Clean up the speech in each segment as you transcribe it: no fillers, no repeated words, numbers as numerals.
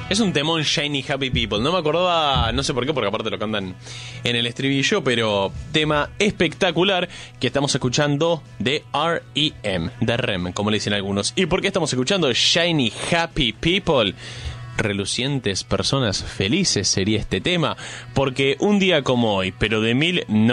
Es un temón, Shiny Happy People. No me acordaba, no sé por qué, porque aparte lo cantan en el estribillo, pero tema espectacular que estamos escuchando de R.E.M., de REM, como le dicen algunos. ¿Y por qué estamos escuchando Shiny Happy People? Relucientes personas felices sería este tema, porque un día como hoy, pero de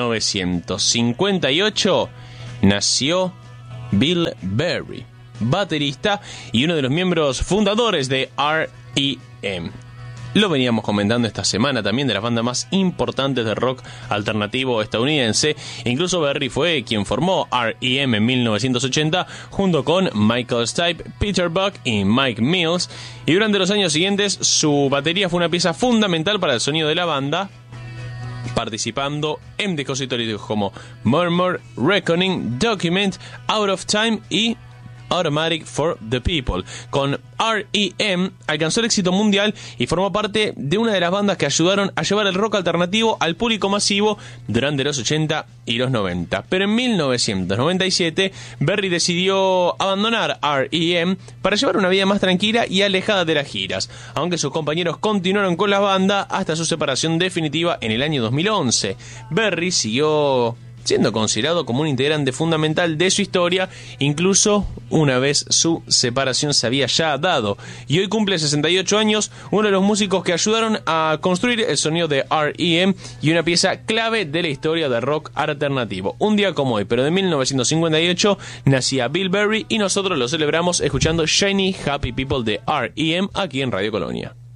1958, nació Bill Berry, baterista y uno de los miembros fundadores de R.E.M. Lo veníamos comentando esta semana también, de las bandas más importantes de rock alternativo estadounidense. Incluso Berry fue quien formó R.E.M. en 1980 junto con Michael Stipe, Peter Buck y Mike Mills, y durante los años siguientes su batería fue una pieza fundamental para el sonido de la banda, participando en discos históricos como Murmur, Reckoning, Document, Out of Time y Automatic for the People. Con R.E.M. alcanzó el éxito mundial y formó parte de una de las bandas que ayudaron a llevar el rock alternativo al público masivo durante los 80 y los 90. Pero en 1997, Berry decidió abandonar R.E.M. para llevar una vida más tranquila y alejada de las giras, aunque sus compañeros continuaron con la banda hasta su separación definitiva en el año 2011. Berry siguió siendo considerado como un integrante fundamental de su historia, incluso una vez su separación se había ya dado. Y hoy cumple 68 años, uno de los músicos que ayudaron a construir el sonido de R.E.M. y una pieza clave de la historia del rock alternativo. Un día como hoy, pero de 1958, nacía Bill Berry y nosotros lo celebramos escuchando Shiny Happy People de R.E.M. aquí en Radio Colonia.